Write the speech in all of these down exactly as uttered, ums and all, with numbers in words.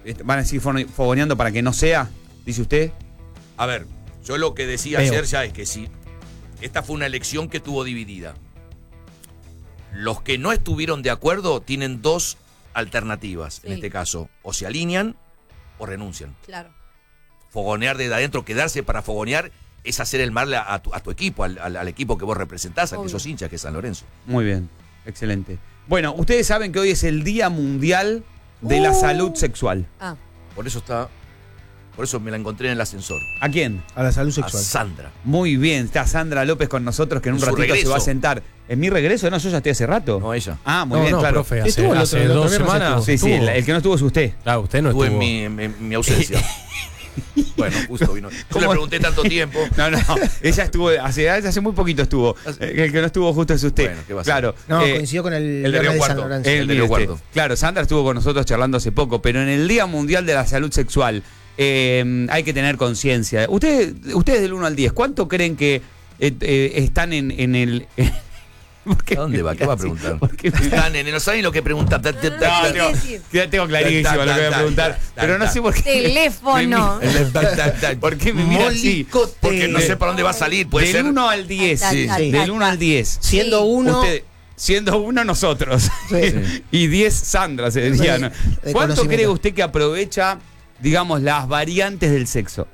van a seguir fogoneando para que no sea, dice usted. A ver, yo lo que decía Veo. ayer ya es que si esta fue una elección que tuvo dividida. Los que no estuvieron de acuerdo tienen dos alternativas, Sí. en este caso. O se alinean o renuncian. Claro. Fogonear desde adentro, quedarse para fogonear, es hacer el mal a tu, a tu equipo, al, al, al equipo que vos representás, al que Obvio. sos hincha, que es San Lorenzo. Muy bien, excelente. Bueno, ustedes saben que hoy es el Día Mundial de Uh. la Salud Sexual. Ah, Por eso está, por eso me la encontré en el ascensor. ¿A quién? A la salud A sexual. Sandra. Muy bien, está Sandra López con nosotros, que en un En su ratito se regreso. va a sentar. ¿En mi regreso? No, yo ya estoy hace rato. No, ella. Ah, muy no, bien, no, claro. profe, hace, Estuvo el hace otro- el otro dos viernes semanas. Sí, sí, estuvo. el, el que no estuvo es usted. Claro, usted no Estuve estuvo. en mi, en mi ausencia. Bueno, justo vino. Yo le ¿Cómo? pregunté tanto tiempo. No, no, ella estuvo, hace, hace muy poquito estuvo. Eh, El que no estuvo justo es usted. Bueno, ¿qué va a hacer? Claro. No, eh, coincidió con el, el de Río viernes San Cuarto. Lorenzo. Eh, El de mire Río usted. Cuarto. Claro, Sandra estuvo con nosotros charlando hace poco, pero en el Día Mundial de la Salud Sexual eh, hay que tener conciencia. Ustedes, ustedes del uno al diez, ¿cuánto creen que eh, eh, están en, en el... ¿Por qué ¿A dónde me va? mira ¿Qué va a así? preguntar? ¿Por qué me- Están en no saben lo que preguntan. Ta- ta- No, ta- no, ta- ¿qué tengo, decir? ya tengo clarísimo lo que voy a preguntar, pero no sé por qué. Teléfono. Me mira- ta- ta- ta- ¿Por qué me mira así? Molicote. Porque no sé para dónde va a salir. Puede Del ser. uno al diez. Ta, ta, Sí. ta, Del ta, uno al diez. Siendo Sí. uno. Usted, siendo uno nosotros. Sí. Y diez Sandra se diría, Sí, ¿no? de ¿Cuánto conocimiento. cree usted que aprovecha, digamos, las variantes del sexo?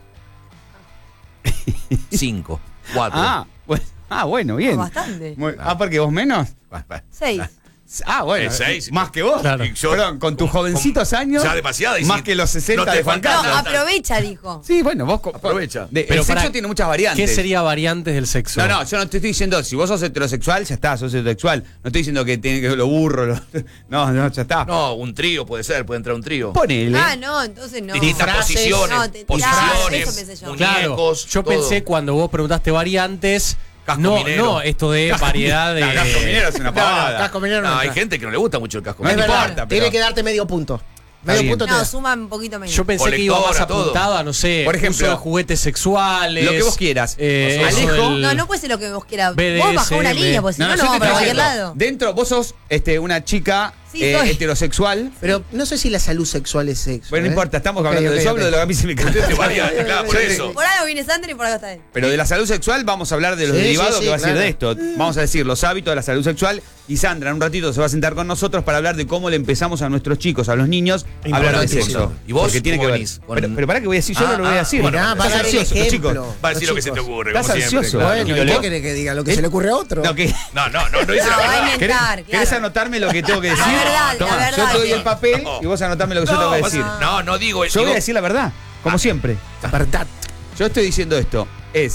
Cinco. Cuatro. Ah, bueno, ah, bueno, bien. Bastante. Muy- ah, porque vos menos. Va, va. Seis. Ah, bueno. Eh, seis. Más que vos. Claro. Y yo- Perdón, con tus jovencitos años. Ya demasiada. y Más si- que los sesenta no te de Juan falta- No, Carlos. aprovecha, dijo. Sí, bueno, vos. co- Aprovecha. de- Pero el sexo para- tiene muchas variantes. ¿Qué sería variantes del sexo? No, no, yo no te estoy diciendo, si vos sos heterosexual, ya está, sos heterosexual. No estoy diciendo que tiene que lo burro. Lo, no, no, ya está. No, un trío puede ser, puede entrar un trío. Ponele. Ah, no, entonces no. Distintas Frases. posiciones. No, te- posiciones. eso pensé yo. Claro, muñecos, yo todo. pensé cuando vos preguntaste variantes. Casco no, minero. no, esto de variedad de. No, casco minero es una No, pavada. no, casco minero no No, hay entra. gente que no le gusta mucho el casco. No Es me minero. verdad, importa, tiene pero- que darte medio punto. Medio bien. punto te No, da. suma un poquito menos. Yo pensé que iba más Colectora, todo. apuntado a, no sé, Por ejemplo, uso de juguetes sexuales. lo que vos quieras. Eh, O sea, eso Alejo- del- No, no puede ser lo que vos quieras. B D S M. Vos bajá una línea, porque si no, yo no, te vamos para estoy cualquier diciendo, lado. Dentro, vos sos este, una chica Sí, eh, soy. heterosexual. Pero no sé si la salud sexual es sexo. Bueno, no ¿eh? importa, estamos Ok, hablando ok, de eso, ok. hablo de lo que a mí se me canta. Te varía, claro, por eso. Por algo viene Sandra y por algo está él. Pero de la salud sexual vamos a hablar de los Sí, derivados sí, sí, que va a decir claro. de esto. Vamos a decir los hábitos de la salud sexual. Y Sandra en un ratito se va a sentar con nosotros para hablar de cómo le empezamos a nuestros chicos, a los niños, a hablar de Importante, sexo. ¿y vos Porque tiene cómo que ver. venís? Con- Pero, pero para que voy a decir, yo Ah, no lo voy a ah, decir. bueno, Mirá, va a Estás dar el ansioso, ejemplo. chicos. Va a decir lo que se te Chicos. ocurre, Estás como siempre. ansioso. claro. Bueno, Tranquilo, ¿qué vos- querés que diga? ¿Lo que se le ocurre a otro? No, que- No, no, no, no dice No, la va a verdad. inventar. ¿Querés, claro. querés anotarme lo que tengo que decir? verdad, la Toma, verdad, yo te doy sí. el papel No. y vos anotame lo que yo te voy a No, decir. no, no digo. Yo voy digo- a decir la verdad, como siempre. Verdad. Yo estoy diciendo esto. Es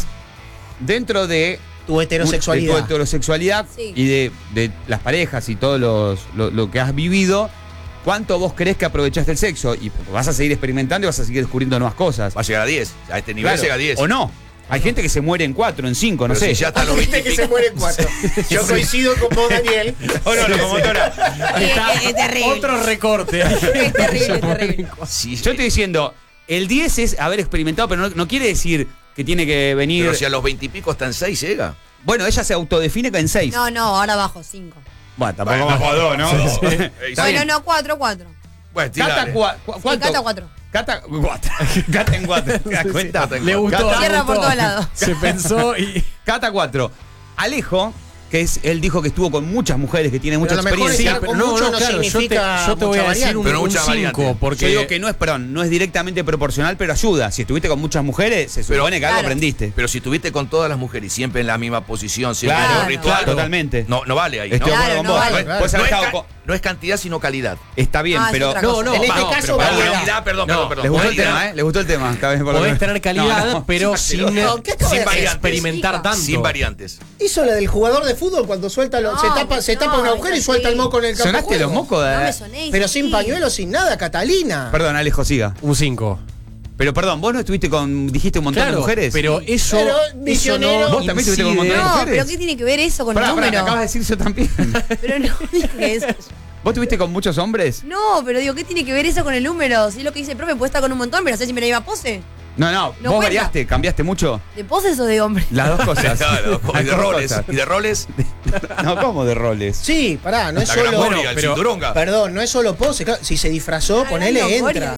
dentro de Tu heterosexualidad. de tu heterosexualidad Sí. y de, de las parejas y todo los, lo, lo que has vivido, ¿cuánto vos crees que aprovechaste el sexo? Y vas a seguir experimentando y vas a seguir descubriendo nuevas cosas. Va a llegar a diez. A este nivel Claro, llega a diez. o no. Hay gente que se muere en cuatro, en cinco, no Pero sé. si ya está a los Hay veinte gente y que se pico. muere en cuatro. Yo coincido con vos, Daniel. O no, locomotora. Está Es- es terrible. otro recorte. Es terrible, es terrible. Sí, Yo estoy diciendo, el diez es haber experimentado, pero no, no quiere decir que tiene que venir. Pero si a los veinte y pico está en seis, llega. Bueno, ella se autodefine en seis. No, no, ahora bajo cinco. Bueno, tampoco Bueno, bajo a dos, ¿no? Ey, Está Bueno, bien. no, cuatro, cuatro. Bueno, Cata, tirale. cua- cu- Sí, ¿cuánto? Cata cuatro. Cata, cuatro. Cata en cuatro. ¿Te das cuenta? Cata en Le gustó. Cata- le Cierra por gustó. todos lados. Se pensó y. Cata cuatro. Alejo, que es, él dijo que estuvo con muchas mujeres, que tiene mucha Pero a lo mejor experiencia. estar con mucho no claro, yo te, significa yo te voy a mucha decir un Pero mucha cinco, variante. porque Yo digo que no es, perdón, no es directamente proporcional, pero ayuda. Si estuviste con muchas mujeres, se Pero- supone que algo Claro. aprendiste. Pero si estuviste con todas las mujeres y siempre en la misma posición, siempre Claro, en un ritual. claro, totalmente. No, no vale ahí. Estoy ¿no? de Claro, acuerdo con no vos. vale. Puedes- Claro. puedes No, haber es estado ca- con- no es cantidad, sino calidad. Está bien, Ah, es pero. otra No, cosa. no. En este No, caso, pero para variedad. unidad, perdón, No, perdón, perdón. Les gustó el Calidad. tema, ¿eh? Les gustó el tema. Está bien, por lo podés menos. tener calidad, No, no. pero sin, No, ¿qué acabas Sin de hacer? variantes. experimentar tanto. Sin variantes. Hizo la del jugador de fútbol cuando suelta lo- No, se tapa, se no, tapa un agujero y es suelta el así. moco en el campo. de ¿Sonaste los juego. mocos? No de- me soné. Pero sí. sin pañuelo, sin nada, Catalina. Perdón, Alejo, siga. Un cinco. Pero perdón, vos no estuviste con. Dijiste un montón Claro, de mujeres. pero eso. Pero, eso misionero. no Vos también estuviste con un incide- montón de No, mujeres. pero ¿qué tiene que ver eso con Pará, el pará, me número? acabas de decir yo también. Pero no dije eso. ¿Vos estuviste con muchos hombres? No, pero digo, ¿qué tiene que ver eso con el número? Si es lo que dice el profe, puede estar con un montón, pero hacer siempre la misma pose. No, no, No vos cuenta. variaste, cambiaste mucho. ¿De poses o de hombre? Las dos cosas. Claro, y Las de dos roles. cosas. Y de roles, No, ¿cómo de roles? Sí, pará, no es la solo. gran Mónica, el pero- cinturonga. Perdón, no es solo pose. Claro, si se disfrazó, Ah, ponele, no, entra. Moria, dijo.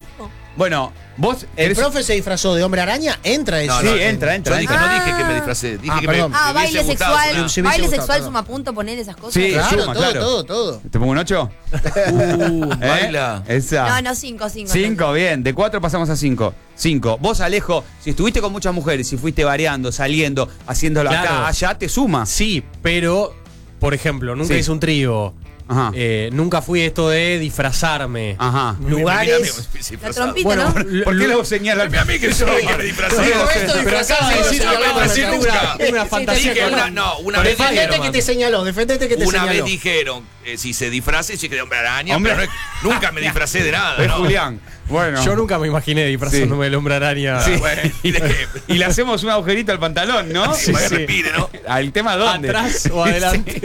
Bueno, vos El eres- profe se disfrazó de hombre araña, entra eso. No, Sí, no, entra, entra, Yo dije, entra. no dije que me Ah. disfracé, dije Ah, que me, perdón. me Ah, hubiese baile gustado sexual. una- Sí, hubiese Baile gustado, sexual perdón. suma punto, poner esas cosas. Sí, Claro, suma, todo, claro. todo, todo. ¿Te pongo un ocho? Uh, ¿Eh? baila. Esa. No, no, cinco, cinco. Cinco, bien. De cuatro pasamos a cinco. Cinco. Vos, Alejo, si estuviste con muchas mujeres, si fuiste variando, saliendo, haciéndolo Claro. acá, allá, te suma. Sí, pero, por ejemplo, nunca Sí. hice un trío. Ajá. Eh, nunca fui esto de disfrazarme. Ajá. Lugares. La trompita, Bueno, ¿no? l- ¿Por qué l- lo señala A mí que yo que me disfracé. Sí, Digo, sí, esto Pero disfrazado, acaba de decir sí, una, sí, una, sí, una- sí, una sí, fantasía Dije con- una, no, una con vez Spider-Man. Defendete que te señaló, defendete que te Una señaló. vez dijeron, eh, si se disfrace, sí que de hombre araña, Hombre. pero no es- nunca me disfracé de nada. Es ¿no? Julián. Bueno. Yo nunca me imaginé disfrazándome del hombre araña. Sí. Bueno, y, le, y le hacemos un agujerito al pantalón, ¿no? Sí, para que respire, ¿no? ¿Al tema dónde? ¿Atrás o adelante?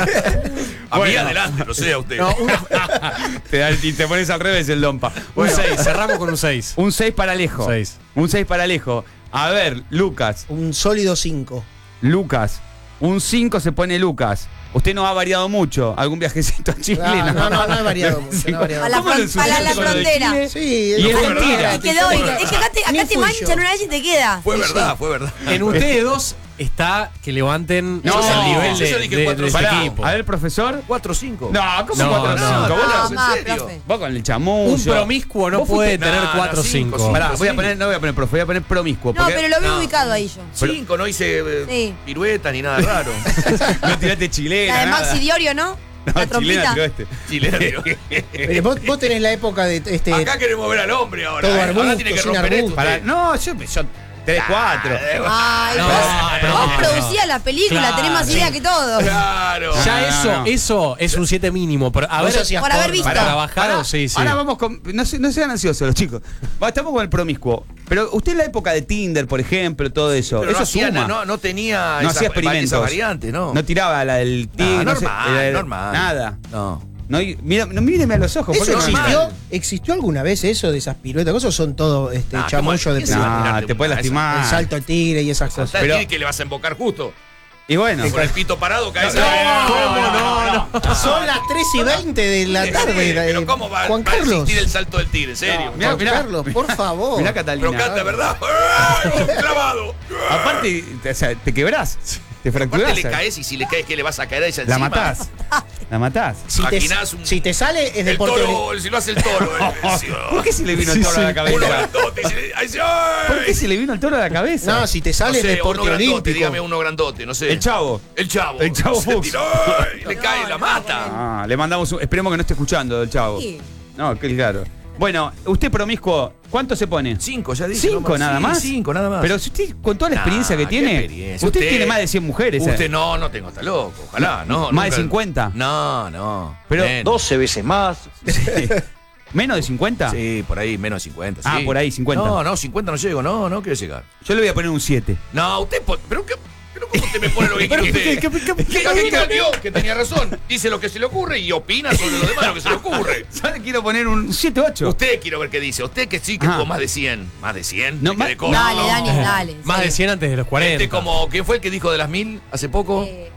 A mí Bueno. adelante, no sé a usted. No, una- te, da el- y te pones al revés el dompa. un Bueno, seis, cerramos con un seis. un seis para Alejo. Seis. Un seis para Alejo. A ver, Lucas. Un sólido cinco. Lucas. Un cinco se pone Lucas. Usted no ha variado mucho. ¿Algún viajecito a Chile? Ah, no, no, no he variado mucho, no he variado A la ¿Cómo lo fron- para la ensuciaste con lo de frontera. Chile? Sí, Y no es fue mentira. verdad. Y quedó, y- es que acá te, Ni acá te fui manchan yo. una vez y te queda. Fue Sí, verdad, sí. fue verdad. En ustedes dos está que levanten No, el nivel de, yo dije de- cuatro, de ese Pará, equipo. a ver, profesor. cuatro cinco. No, ¿cómo No, cuatro no, cinco? no, Vos no, lo- ¿en más, serio? profe. Vos con el Un chamuyo. promiscuo no Vos puede fuiste- tener No, no, cuatro cinco, cinco. Pará, voy a cinco. poner, no voy a poner profe, voy a poner promiscuo. No, porque pero lo veo No. ubicado ahí yo. Cinco, no hice eh, Sí. pirueta ni nada raro. no tiraste chilena. La de nada. Maxi Diorio, ¿no? No, La chilena trompita. tiró este. Chilena, tío. Eh, vos, vos tenés la época de este. Acá queremos ver al hombre ahora. Todo eh. arbusto, Ahora tiene que sin romper esto. arbusto. Pará, usted. no, yo, yo tres, cuatro. Eh, Ay, No, vos, no, vos no. producías las películas, Claro, tenés más sí. idea que todos. Claro. Ya No, eso, no, no. eso es un siete mínimo. Pero a Vos ver, hacías por haber porno. visto. para trabajar, Pará, sí, sí. Ahora vamos con. No, se- no sean ansiosos los chicos. Va, estamos con el promiscuo. Pero usted en la época de Tinder, por ejemplo, todo eso. Pero eso no, hacía, suma. no, no tenía No esa, hacía experimentos. esa variante, ¿no? No tiraba la del No, tigre. no sé, normal, la de- normal. Nada. No. No, mira, no, míreme a los ojos. ¿por ¿Eso qué no? normal. existió? ¿Existió alguna vez eso de esas piruetas? ¿Cosas son todo este, Ah, chamullo ¿cómo de es? No, película? te puede Esa- lastimar. El salto al tigre y esas cosas. Pero, Pero- que le vas a embocar justo. Y bueno. Con el pito parado caes. No, ¿Cómo no? no. Son las tres y veinte de la tarde. Pero eh, ¿cómo va, Juan va a Carlos. existir el salto del tigre? En serio. Mirá, Juan mirá. Carlos, por favor. Mirá, Catalina. Pero canta, ¿verdad? ¡Ay, clavado! Aparte, te, o sea, te quebrás. Te fracturás. Aparte le caes y si le caes, ¿qué le vas a caer a ella La encima? matás. La matás. Si te, Maquinás un- si te sale, es El deporte. toro, si lo hace el toro. eh, sí, ¿Por qué se le vino el Sí, toro a la sí. Uno cabeza? grandote. y se- ¡Ay, sí! ¿Por qué se le vino el toro a la cabeza? No, si te No sale, sé, es deporte uno grandote, olímpico. dígame uno grandote, no sé. El chavo. El chavo. El Chavo Se Fuchs. tiró y le cae, la mata. Ah, le mandamos un. Esperemos que no esté escuchando el chavo. Sí. No, que claro. Bueno, usted promiscuo, ¿cuánto se pone? Cinco, ya dije. ¿Cinco nomás. nada Sí, más? Cinco, nada más. Pero si usted, con toda la Nah, experiencia que qué tiene, experiencia. usted, tiene más de cien mujeres. ¿eh? Usted no, no tengo, está loco. Ojalá, no. ¿Más de nunca- cincuenta? No, no. Pero menos. doce veces más. Sí. ¿Menos de cincuenta? Sí, por ahí, menos de cincuenta. Ah, sí. por ahí, cincuenta. No, no, cincuenta no llego, no, no quiero llegar. Yo le voy a poner un siete. No, usted, po- pero qué. Pero ¿cómo usted me pone lo que quiere usted? qué- qué- qué- ¿Qué- qué- qué cambió? Que tenía razón. Dice lo que se le ocurre y opina sobre lo demás lo que se le ocurre. Yo le quiero poner un siete ocho. Usted quiero ver qué dice. Usted que sí que Ah. tuvo más de cien. Más de cien. No, me más- quedé corto. Dale, Dani, dale. Más sí. de cien antes de los cuarenta. Este como, ¿quién fue el que dijo de las mil hace poco? Eh,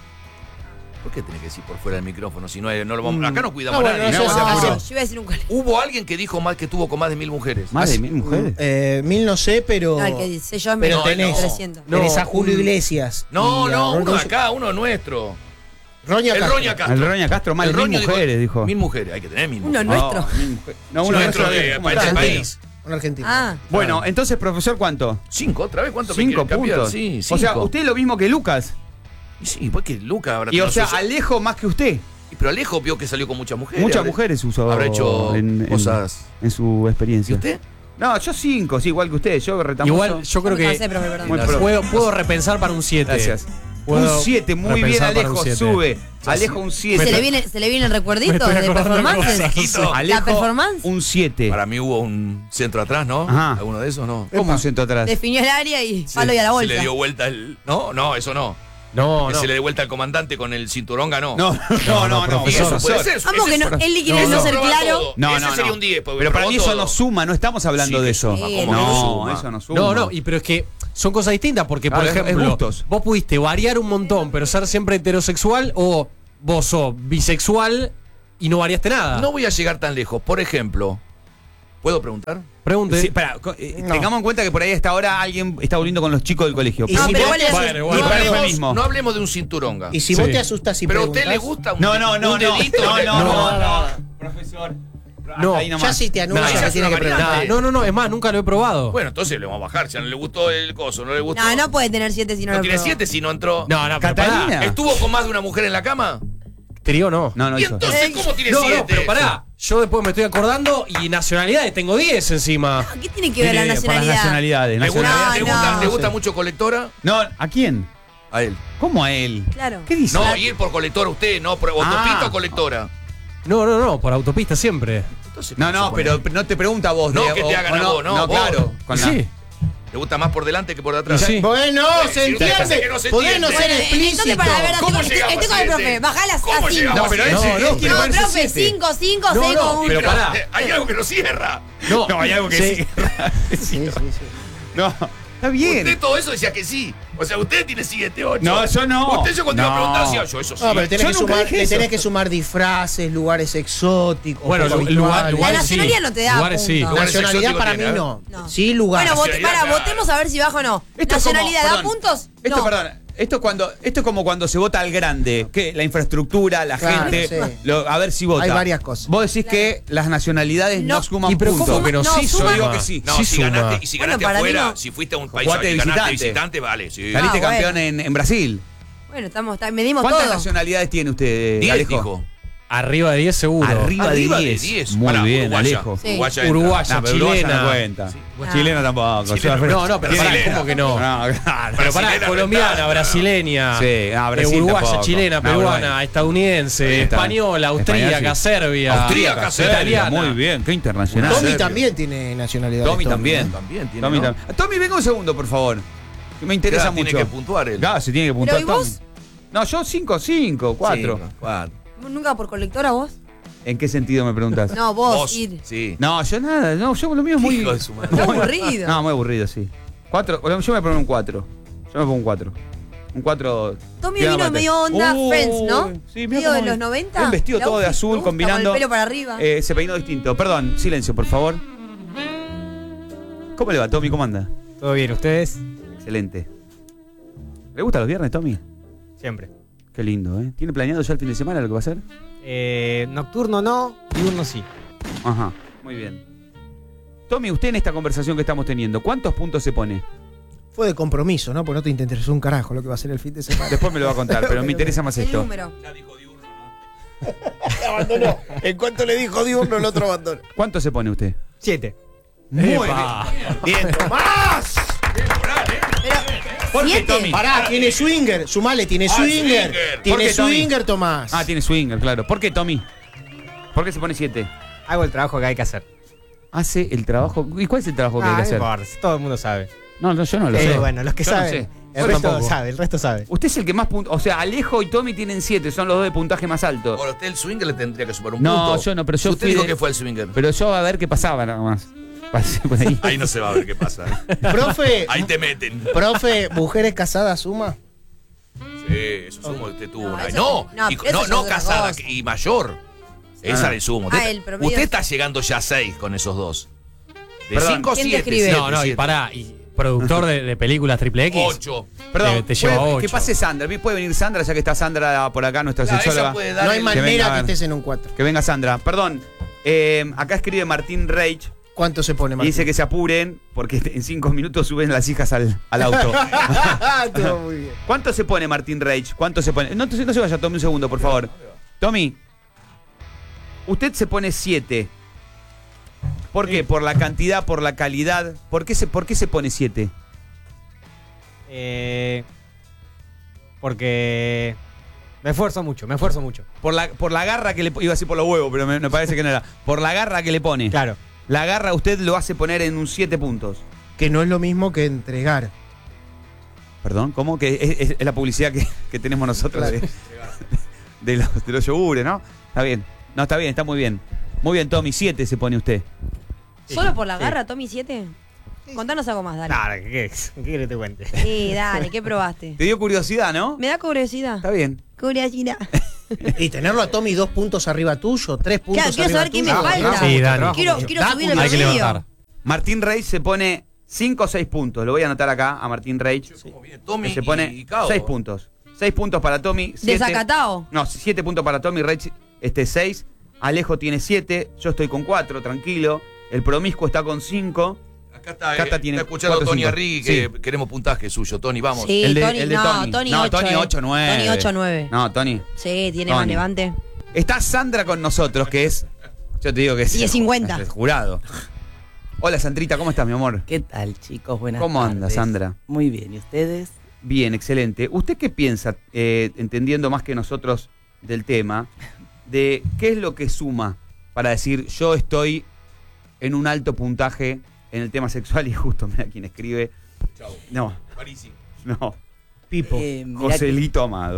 ¿Por qué tenés que decir por fuera del micrófono? Si no, hay- no lo vamos, Mm. acá no cuidamos No, a bueno, nadie. eso No, se se no, apuró. apuró. yo iba a decir un colegio. Hubo alguien que dijo más que tuvo con más de mil mujeres. Más de Así- mil mujeres. Eh, mil no sé, pero. No, el que dice yo es pero menos tenés, trescientos. tenés No, a Julio un- Iglesias. No, y a no, uno de Rodolfo- acá, uno nuestro. Roña El Castro. Roña Castro. El Roña Castro, más de El mil Roña mujeres, dijo. Mil mujeres, hay que tener mil Uno mujeres. nuestro. No, mil mujeres. No, Sí, uno nuestro nuestro de- de- para este argentino. país. Un argentino. Ah, Bueno, entonces, profesor, ¿cuánto? Cinco, otra vez, ¿cuánto me Cinco quieren cambiar? puntos. Sí, o sea, cinco. usted es lo mismo que Lucas. Y sí, porque Luca habrá Y o no sea, sé, Alejo más que usted. pero Alejo vio que salió con muchas mujeres. Muchas habrá- mujeres usó Habrá hecho en, en- cosas. en su ¿Y experiencia. usted? No, yo cinco, sí, igual que usted. Yo retamoso. Igual, yo creo me que cansé, profe, perdón. Muy Gracias. pro. puedo, puedo repensar para un siete. Gracias. Puedo Un siete, muy bien, repensar para un Alejo, siete. sube. Alejo, un ¿Se siete. le viene, se le viene el Me recuerdito estoy de acordando de performance? cosas. Alejo, ¿La performance? un siete. Para mí hubo un centro atrás, ¿no? Ajá. ¿Alguno de esos? No. ¿Cómo un centro atrás? Definió el área y Se- palo y a la Se bolsa. le dio vuelta el. No, no, eso no. No, que no. se le dé vuelta al comandante con el cinturón ganó. No, no, no, no. Y eso profesor. puede ser. Vamos ese que no, es- él quiere No, no, no. ser Proba claro. todo. No, Ese no, sería no. un diez, pues, Pero para probó mí eso todo. no suma, no estamos hablando Sí, de que eso. suma, Sí, ¿cómo no. que No, suma? eso no suma. No, no, y pero es que son cosas distintas porque, por Claro, es- es ejemplo, gustos. vos pudiste variar un montón, pero ser siempre heterosexual o vos sos bisexual y no variaste nada. No voy a llegar tan lejos. Por ejemplo, ¿Puedo preguntar? Pregunte. Sí, pará, co- eh, No. tengamos en cuenta que por ahí hasta ahora alguien está volviendo con los chicos del colegio. Y No, si pero vos igual te es- asus- Bueno, No bueno. Igual fue hablemos, el mismo. no hablemos de un cinturonga. Y si Sí. vos te asustas y Pero a usted preguntás, le gusta un, No, no, no, un no. dedito. No, en el- no, no, No. no. Profesor. No. Hasta ahí nomás. ya si te anuncia Nah, que ya tiene es que una preguntar. variante. No, no, no, es más, nunca lo he probado. Bueno, entonces le vamos a bajar. Ya no le gustó el coso, no le gustó. No, no puede tener siete si no, No lo tiene probó. siete si no entró. No, no, pero Catalina. pará. ¿Estuvo con más de una mujer en la cama? Trío no. No, no ¿Y hizo. entonces cómo tiene No, siete? no, pero pará. Yo después me estoy acordando y nacionalidades tengo diez encima. ¿Qué tiene que ver la Tiene- por las nacionalidad? nacionalidades. ¿Le gusta, nacionalidades. le No, gusta- no. le gusta mucho colectora? No, ¿a quién? A él. ¿Cómo a él? Claro. ¿Qué dice? No, ir por colectora usted, no, por autopista Ah. o colectora. No, no, no, por autopista siempre. Entonces, No, ¿cómo no, se pone? pero pero no te pregunta a vos. No, de- que te o- hagan o a vos, no, No, vos. claro. Con la- Sí. ¿Le gusta más por delante que por atrás? Sí. Bueno, Bueno, se si usted entiende. dice que no se Podés no entiende. ser Bueno, explícito. entonces para ver, ¿Cómo estoy, llegamos estoy a con el siete? profe, bajala a ¿Cómo cinco. llegamos No, pero a ese- siete? él quiere No, ponerse profe, siete. cinco, cinco, No, seis no, con pero uno. pará. eh, hay algo que no cierra. No, No, hay algo que sí. sí. Sí, sí, sí. No, está bien. Usted todo eso decía que sí. O sea, usted tiene siete, ocho. No, yo no. Usted yo cuando iba a No. preguntar decía yo, eso sí. No, pero tenés Yo que, nunca sumar, dije le tenés eso. que sumar disfraces, lugares exóticos. Bueno, poco lu- lugar- habituales. lugares La nacionalidad sí. no te da Lugares sí. puntos. Lugares Nacionalidad exóticos para tiene, mí ¿eh? no. No. Sí, lugar. Bueno, vote, Nacionalidad, para, claro. votemos a ver si baja o no. Esto es como- ¿Nacionalidad da perdón. puntos? Esto, No. perdón, esto, cuando, esto es como cuando se vota al grande, que la infraestructura, la Claro, gente, sí. lo- a ver si vota. Hay varias cosas. Vos decís que las nacionalidades no, No. suman ¿Y pero puntos. cómo que no? No, Sí, suma- Yo digo suma. que sí. No, Sí si suma. ganaste, y si Bueno, ganaste para mí afuera, no. si fuiste a un país Jugaste y de ganaste de visitante. visitante, vale, sí. Saliste Ah, campeón bueno. en, en Brasil. Bueno, estamos, está- medimos ¿Cuántas todo. nacionalidades tiene usted, diez, Alejo? dijo. Arriba de diez seguro. Arriba, Arriba de de diez. diez. Muy Pará, bien, uruguaya. Alejo. Sí. Uruguaya entra. Uruguaya, No, pero uruguaya chilena. no cuenta. Ah. Chilena tampoco. Chilena, Yo- No, no, pero pará, Brasilera. ¿cómo que no? No, claro. Pero pará, Brasilera, colombiana, verdad. brasileña, Sí, ah, eh, Brasil uruguaya, tampoco. chilena, No, peruana, Uruguay. estadounidense, Ahí está. española, austríaca, Española, sí. serbia, Austríaca, serbia, italiana. Muy bien, qué internacional. Tommy Serbia. también tiene nacionalidad. Tommy también. También tiene, Tommy, ¿no? tam- Tommy, venga un segundo, por favor. Que me interesa Claro, mucho. tiene que puntuar él. Claro, se tiene que puntuar. Pero, ¿y vos? Tommy. No, yo cinco, cinco, cuatro. Cinco, cuatro. ¿Nunca por colectora vos? ¿En qué sentido me preguntas? No, vos, Vos, ir. sí. No, yo nada, no, yo lo mío es muy. Hijo de su madre. Qué aburrido. No, muy aburrido, sí. Cuatro, yo me pongo un cuatro. Yo me pongo un cuatro. Un cuatro. Tommy Tira vino mate. medio onda Uy, Friends, ¿no? Sí, medio de cómo- los noventa. Bien vestido El todo de outfit, azul, me gusta, combinando. Con el pelo para arriba. Eh, se peinó distinto. Perdón, silencio, por favor. ¿Cómo le va, Tommy? ¿Cómo anda? ¿Todo bien? ¿Ustedes? Excelente. ¿Le gustan los viernes, Tommy? Siempre. Qué lindo, ¿eh? ¿Tiene planeado ya el fin de semana lo que va a hacer? Eh, nocturno no, diurno sí. Ajá, muy bien. Tommy, usted en esta conversación que estamos teniendo, ¿cuántos puntos se pone? Fue de compromiso, ¿no? Porque no te interesó un carajo lo que va a ser el fin de semana. Después me lo va a contar, pero me interesa más el esto. número. abandonó. En cuanto le dijo diurno, el otro abandonó. ¿Cuánto se pone usted? Siete. Muy Epa. bien. Bien, Tomás. Pero, ¿Por qué, ¿siete? Tommy? Pará, tiene swinger. Sumale, tiene Ah, swinger. swinger. ¿Por Tiene qué, Tommy? swinger, Tomás. Ah, tiene swinger, claro. ¿Por qué, Tommy? ¿Por qué se pone siete? Hago el trabajo que hay que hacer. Hace el trabajo. ¿Y cuál es el trabajo que Ah, hay que no hacer? importa, si todo el mundo sabe. No, no, yo no lo Eh, sé. bueno, los que Yo no saben. sé. El Yo resto tampoco. sabe, el resto sabe. Usted es el que más puntos. O sea, Alejo y Tommy tienen siete, son los dos de puntaje más alto. Ahora usted el swinger le tendría que sumar un No, punto. yo no, pero yo Usted fui dijo de- que fue el swinger. Pero yo a ver qué pasaba nada más. Pasé por ahí. Ahí no se va a ver qué pasa. Profe, Ahí te meten. profe, mujeres casadas suma. Sí, eso sumo que usted tuvo No, una. eso- No, no, y- pero eso no, ya no es otra casada cosa. y mayor. Esa Ah. le sumo. Ah, Usted, el promedio. usted está llegando ya a seis con esos dos. De Perdón, cinco a ¿quién te siete. escribe? No, no, y pará, y productor de, de películas triple X. Ocho. Perdón, Te- te lleva puede- ocho. que pase Sandra. ¿Puede venir Sandra ya que está Sandra por acá, nuestra Claro, sexóloga? esa puede dar No hay el- manera venga, que a ver. estés en un cuatro. Que venga Sandra. Perdón. eh, acá escribe Martín Reich ¿Cuánto se pone, y Martín? dice que se apuren porque en cinco minutos suben las hijas al, al auto. Estuvo muy bien. ¿Cuánto se pone Martín Reich? ¿Cuánto se pone? No, no se vaya, Tommy, un segundo, por favor. Tommy, usted se pone siete. ¿Por qué? ¿Por la cantidad, por la calidad? ¿Por qué se, por qué se pone siete? Eh, porque me esfuerzo mucho, me esfuerzo mucho. Por la, por la garra que le iba a decir por los huevos, pero me, me parece que no era. Por la garra que le pone. Claro. La garra usted lo hace poner en un siete puntos. Que no es lo mismo que entregar. Perdón, ¿cómo? Que es, es- es la publicidad que, que tenemos nosotros Claro. de, de los, de los yogures, ¿no? Está bien. No, está bien, está muy bien. Muy bien, Tommy, siete se pone usted. ¿Solo por la garra, Tommy siete? Contanos algo más, dale. Claro, ¿qué querés? ¿Qué querés que te cuente? Sí, dale, ¿qué probaste? Te dio curiosidad, ¿no? Me da curiosidad. Está bien. Curiosidad. Y tenerlo a Tommy dos puntos arriba tuyo, tres puntos Claro, quiero arriba saber qué me tuyo. falta. Sí, Dani. Quiero, quiero Da- subir el Hay que promedio. levantar. Martín Reich se pone cinco o seis puntos. Lo voy a anotar acá a Martín Reich. ¿Cómo viene Tommy Se pone y Cao? seis puntos. seis puntos para Tommy. siete Desacatado. No, siete puntos para Tommy. Reich este seis. Alejo tiene siete. Yo estoy con cuatro, tranquilo. El promiscuo está con cinco. Acá está, Cata eh, tiene está escuchando cuatro, Tony cinco. Arrigui, que Sí. queremos puntaje suyo. Tony, vamos. Sí, El de- Tony, el de no, Tony. Tony No, ocho. Tony eh. ocho nueve. Tony ocho nueve. No, Tony. Sí, tiene Tony. más levante. Está Sandra con nosotros, que es. Yo te digo que es. Y es cincuenta. es jurado. Hola, Sandrita, ¿cómo estás, mi amor? ¿Qué tal, chicos? Buenas ¿Cómo tardes. anda, Sandra? Muy bien, ¿y ustedes? Bien, excelente. ¿Usted qué piensa, eh, entendiendo más que nosotros del tema, de qué es lo que suma para decir yo estoy en un alto puntaje en el tema sexual? Y justo, mira quién escribe. Chau. No, Buenísimo. no. Pipo. Eh, mirá Joselito Amado.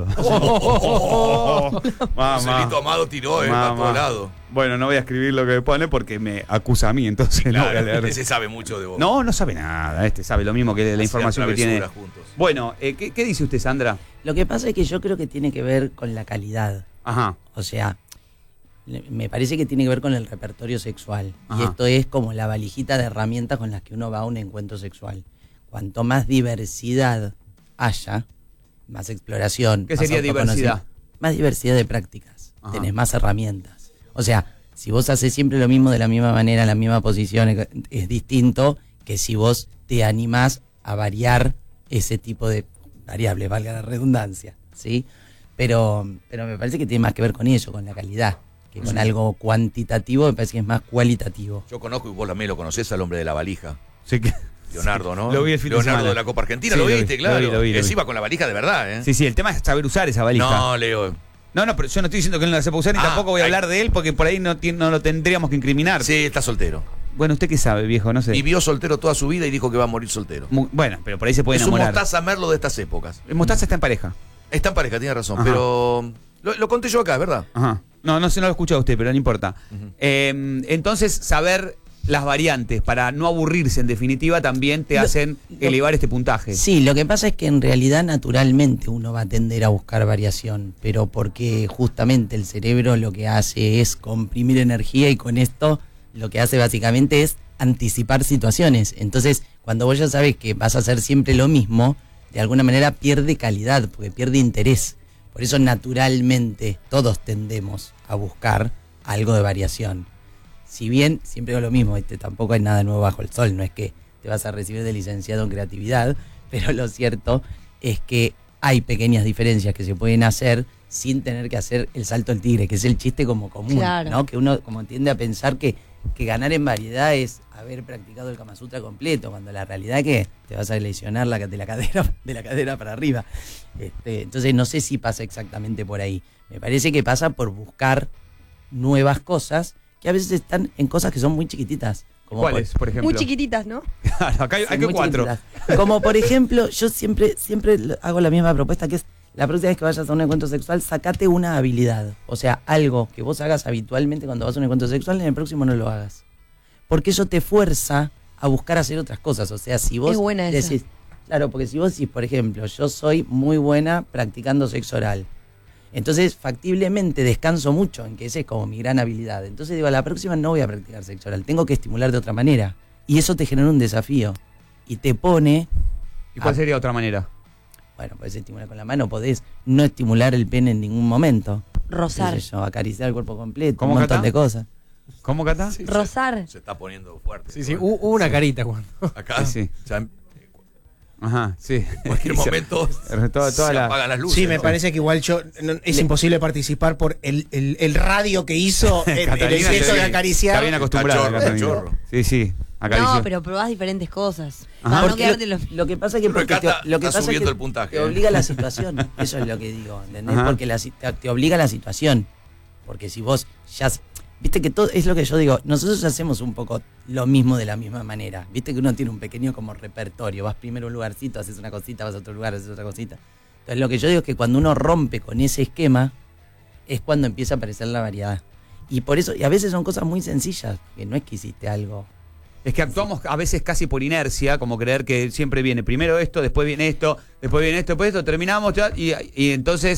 Mamá. Joselito Amado tiró, eh, para Mamá. todos lados. Bueno, no voy a escribir lo que pone porque me acusa a mí, entonces no voy a Claro, leer. ese sabe mucho de vos. No, no sabe nada. Este sabe lo mismo que la Hacían información que tiene. travesuras juntos. Bueno, eh, ¿qué, qué dice usted, Sandra? Lo que pasa es que yo creo que tiene que ver con la calidad. Ajá. O sea, le- me parece que tiene que ver con el repertorio sexual. Ajá. Y esto es como la valijita de herramientas con las que uno va a un encuentro sexual. Cuanto más diversidad haya, más exploración. ¿Qué más sería diversidad? autoconocimiento, más diversidad de prácticas. Ajá. Tenés más herramientas. O sea, si vos haces siempre lo mismo de la misma manera, en la misma posición, es, es distinto que si vos te animás a variar ese tipo de variables, valga la redundancia, ¿sí? Pero, pero me parece que tiene más que ver con eso, con la calidad, que con algo cuantitativo. Me parece que es más cualitativo. Yo conozco, y vos también lo conocés, al hombre de la valija. Sí, que- Leonardo, ¿no? Lo vi el fin de Leonardo semana. de la Copa Argentina, Sí, lo lo vi, viste, lo claro. vi, lo vi, lo Ese vi. iba con la valija de verdad, ¿eh? sí, sí, el tema es saber usar esa valija. No, Leo. No, no, pero yo no estoy diciendo que él no la sepa usar y Ah, tampoco voy a ay. hablar de él porque por ahí no, tiene- no lo tendríamos que incriminar. Sí, está soltero. Bueno, ¿usted qué sabe, viejo? No sé. Vivió soltero toda su vida y dijo que va a morir soltero. Mu- Bueno, pero por ahí se puede Es un enamorar. Mostaza Merlo de estas épocas. El Mostaza está en pareja. Está en pareja, tiene razón, Ajá. pero lo, lo conté yo acá, es verdad. Ajá. No, no sé, no lo escucha usted, pero no importa. Ujú. Eh, entonces, saber las variantes para no aburrirse, en definitiva, también te Lo- hacen lo- elevar este puntaje. Sí, lo que pasa es que en realidad naturalmente uno va a tender a buscar variación, pero porque justamente el cerebro lo que hace es comprimir energía y con esto lo que hace básicamente es anticipar situaciones. Entonces, cuando vos ya sabés que vas a hacer siempre lo mismo, de alguna manera pierde calidad, porque pierde interés. Por eso naturalmente todos tendemos a buscar algo de variación. Si bien siempre digo lo mismo, este, tampoco hay nada nuevo bajo el sol, no es que te vas a recibir de licenciado en creatividad, pero lo cierto es que hay pequeñas diferencias que se pueden hacer sin tener que hacer el salto del tigre, que es el chiste como común, Claro. ¿no? Que uno como tiende a pensar que, que ganar en variedad es haber practicado el Kama Sutra completo, cuando la realidad es que te vas a lesionar la, de, la cadera, de la cadera para arriba. Este, entonces no sé si pasa exactamente por ahí. Me parece que pasa por buscar nuevas cosas que a veces están en cosas que son muy chiquititas. Como ¿Cuáles, por ejemplo? Muy chiquititas, ¿no? Claro, acá hay, Sí, hay que muy cuatro. chiquititas. Como por ejemplo, yo siempre, siempre hago la misma propuesta, que es la próxima vez que vayas a un encuentro sexual, sacate una habilidad. O sea, algo que vos hagas habitualmente cuando vas a un encuentro sexual, en el próximo no lo hagas. Porque eso te fuerza a buscar hacer otras cosas. O sea, si vos Es buena esa. decís, claro, porque si vos decís, por ejemplo, yo soy muy buena practicando sexo oral. Entonces, factiblemente descanso mucho en que esa es como mi gran habilidad. Entonces digo, a la próxima no voy a practicar sexo oral, tengo que estimular de otra manera. Y eso te genera un desafío. Y te pone, ¿Y cuál Ah. sería otra manera? bueno, podés estimular con la mano, podés no estimular el pene en ningún momento. Rozar. Qué sé yo, acariciar el cuerpo completo, ¿Cómo, un montón Cata? de cosas. ¿Cómo, Cata? Sí, Rozar. Se, se está poniendo fuerte. Sí, sí, hu- hubo una carita cuando. Acá, Sí, sí. ya en Ajá, sí. cualquier momento Toda, toda se la... apagan las luces. Sí, me ¿no? parece que igual yo no- es imposible participar por el, el, el radio que hizo en, en el Catalina gesto se- de acariciar. Está bien acostumbrada. Cachorro, Catalina. cachorro. Sí, sí. Acarició. No, pero probás diferentes cosas. Ajá. Para no Porque quedarte lo, los... lo que pasa es que, Pero porque te, Cata lo que está pasa es subiendo que el puntaje, te ¿eh? obliga la situación. Eso es lo que digo, ¿entendés? Ajá. Porque la, si- te, te obliga la situación. Porque si vos ya... s- Viste que todo es lo que yo digo, nosotros hacemos un poco lo mismo de la misma manera. Viste que uno tiene un pequeño como repertorio. Vas primero a un lugarcito, haces una cosita, vas a otro lugar, haces otra cosita. Entonces lo que yo digo es que cuando uno rompe con ese esquema, es cuando empieza a aparecer la variedad. Y por eso, y a veces son cosas muy sencillas, que no es que hiciste algo. Es que actuamos a veces casi por inercia, como creer que siempre viene primero esto, después viene esto, después viene esto, después esto, terminamos ya, y, y entonces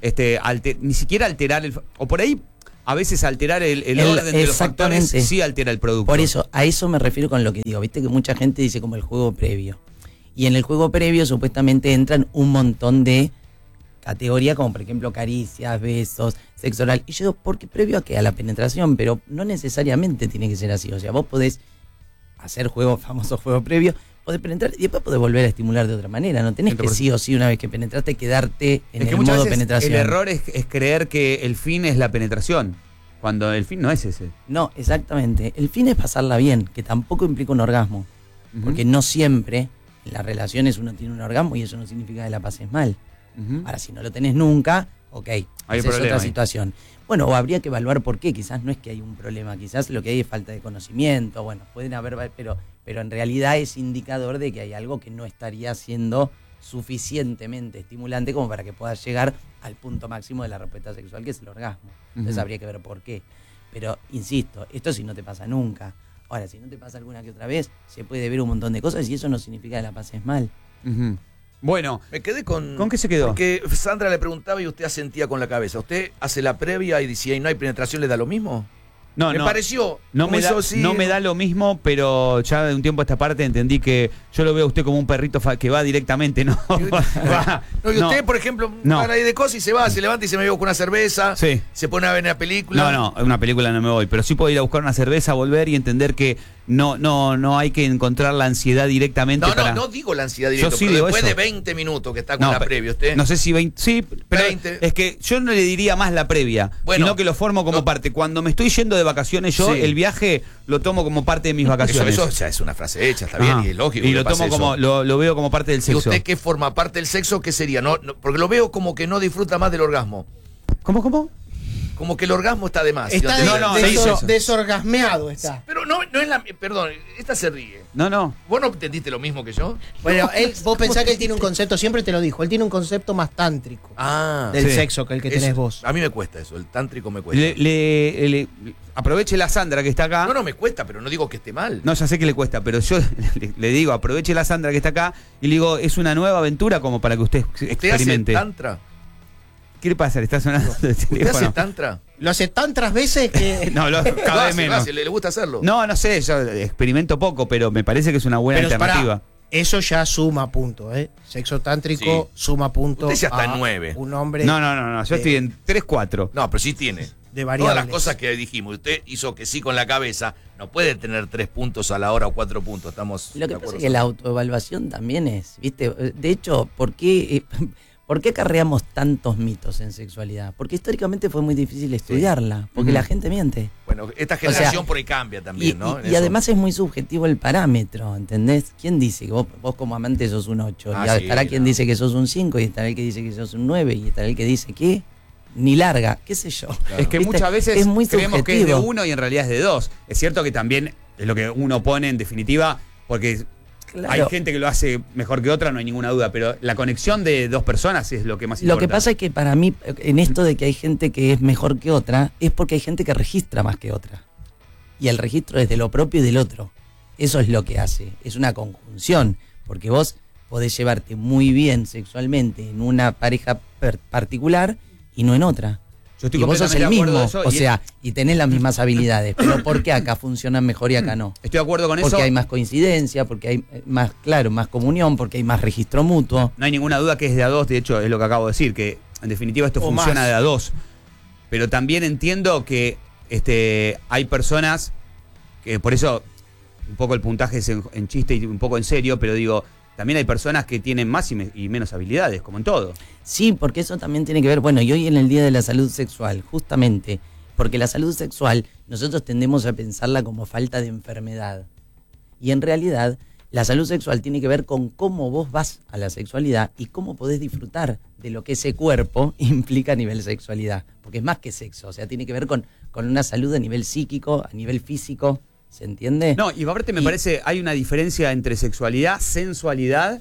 este, alter- ni siquiera alterar el... O por ahí, a veces alterar el, el El- orden de los factores exactamente. sí altera el producto. Por eso, a eso me refiero con lo que digo. Viste que mucha gente dice como el juego previo. Y en el juego previo supuestamente entran un montón de categorías, como por ejemplo caricias, besos, sexo oral. Y yo digo, ¿por qué previo a qué? A la penetración, pero no necesariamente tiene que ser así. O sea, vos podés hacer juego, famoso juego previo, podés penetrar y después podés volver a estimular de otra manera. No tenés que sí o sí, una vez que penetraste, quedarte en Es que el muchas modo veces penetración. el error es, es creer que el fin es la penetración, cuando el fin no es ese. No, exactamente. El fin es pasarla bien, que tampoco implica un orgasmo. Ujú. Porque no siempre en las relaciones uno tiene un orgasmo y eso no significa que la pases mal. Ujú. Ahora, si no lo tenés nunca, ok, Hay esa es problema otra ahí. situación. Bueno, o habría que evaluar por qué. Quizás no es que hay un problema, quizás lo que hay es falta de conocimiento. Bueno, pueden haber, pero, pero en realidad es indicador de que hay algo que no estaría siendo suficientemente estimulante como para que puedas llegar al punto máximo de la respuesta sexual, que es el orgasmo. Entonces Ujú. habría que ver por qué. Pero, insisto, esto si no te pasa nunca. Ahora, si no te pasa alguna que otra vez, se puede ver un montón de cosas y eso no significa que la pases mal. Ujú. Bueno, Me quedé con... ¿con qué se quedó? Porque Sandra le preguntaba y usted asentía con la cabeza. ¿Usted hace la previa y si no hay penetración le da lo mismo? No, me no. pareció... No como me, da, eso sí, no me da lo mismo, pero ya de un tiempo a esta parte entendí que yo lo veo a usted como un perrito fa- que va directamente, ¿no? Va- No, y no. usted, por ejemplo, No. para ahí de cosas y se va, se levanta y se me lleva con una cerveza, Sí. se pone a ver una película. No, no, una película no me voy, pero sí puedo ir a buscar una cerveza, volver y entender que no, no, no hay que encontrar la ansiedad directamente No, no, para... no digo la ansiedad Yo directa, sí pero digo después eso. de veinte minutos que está con No, la pe- previa, usted. No sé si veinte, sí, pero veinte. es que yo no le diría más la previa, Bueno, sino que lo formo como no. parte. Cuando me estoy yendo de vacaciones yo, Sí. el viaje lo tomo como parte de mis Eso, vacaciones. eso ya es una frase hecha, está bien, Ajá. y es lógico. Y que lo pase tomo como, eso. lo, lo veo como parte del ¿Y sexo. usted qué forma parte del sexo? ¿Qué sería? No, no, porque lo veo como que no disfruta más del orgasmo. ¿Cómo, cómo? Como que el orgasmo está de más. Está ¿sí? de- no, desor- se hizo eso. desorgasmeado está. Pero no, no es la... Perdón, esta se ríe. No, no. ¿Vos no entendiste lo mismo que yo? Bueno, él, vos pensás que él tiene un concepto, siempre te lo dijo, él tiene un concepto más tántrico Ah. del sí. sexo que el que Eso- tenés vos. A mí me cuesta eso, el tántrico me cuesta. Le, le- le- aproveche la Sandra que está acá. No, no me cuesta, pero no digo que esté mal. No, ya sé que le cuesta, pero yo le, le digo, aproveche la Sandra que está acá y le digo, es una nueva aventura como para que usted ¿Usted experimente. hace tantra? ¿Qué le pasa? ¿Le está sonando el ¿Usted hace teléfono? tantra? Lo hace tantas veces que... No, lo, Lo cada vez hace, lo menos. hace, le, le gusta hacerlo. No, no sé, yo experimento poco, pero me parece que es una buena Pero pará, alternativa. eso ya suma punto, ¿eh? Sexo tántrico suma punto. Usted ya está a en nueve. Un hombre No, no, no, no, yo de- estoy en tres cuatro. No, pero sí tiene. de variables. Todas las cosas que dijimos. Usted hizo que sí con la cabeza. No puede tener tres puntos a la hora o cuatro puntos. Estamos Lo de que pasa acuerdo. es que la autoevaluación también es, ¿viste? De hecho, ¿por qué, eh, ¿por qué acarreamos tantos mitos en sexualidad? Porque históricamente fue muy difícil estudiarla, porque Ujú. la gente miente. Bueno, esta sea, generación por ahí cambia Y, también, ¿no? y- En y eso. además es muy subjetivo el parámetro, ¿entendés? ¿Quién dice que vos, vos como amante sos un ocho? Ah, y sí, estará quien no. dice que sos un cinco, y estará el que dice que sos un nueve, y estará el que dice que ni larga, qué sé yo. Es que ¿Viste? muchas veces es muy creemos que es de subjetivo. uno y en realidad es de dos. Es cierto que también es lo que uno pone en definitiva, porque Claro. hay gente que lo hace mejor que otra, no hay ninguna duda, pero la conexión de dos personas es lo que más Lo importa. que pasa es que para mí, en esto de que hay gente que es mejor que otra, es porque hay gente que registra más que otra. Y el registro es de lo propio y del otro. Eso es lo que hace. Es una conjunción. Porque vos podés llevarte muy bien sexualmente en una pareja per- particular y no en otra. Yo estoy Y vos sos el completamente de mismo. acuerdo de eso, O y sea, y tenés las mismas habilidades. Pero ¿por qué acá funcionan mejor y acá no? estoy de acuerdo con eso. Porque hay más coincidencia, porque hay eh, más, claro, más comunión, porque hay más registro mutuo. No hay ninguna duda que es de a dos, de hecho es lo que acabo de decir, que en definitiva esto O funciona más. de a dos. Pero también entiendo que este, hay personas que por eso un poco el puntaje es en, en chiste y un poco en serio, pero digo, también hay personas que tienen más y, me- y menos habilidades, como en todo. Sí, porque eso también tiene que ver, bueno, y hoy en el Día de la Salud Sexual, justamente, porque la salud sexual nosotros tendemos a pensarla como falta de enfermedad. Y en realidad, la salud sexual tiene que ver con cómo vos vas a la sexualidad y cómo podés disfrutar de lo que ese cuerpo implica a nivel sexualidad. Porque es más que sexo, o sea, tiene que ver con, con una salud a nivel psíquico, a nivel físico, ¿se entiende? No, y aparte me Y- parece, hay una diferencia entre sexualidad, sensualidad,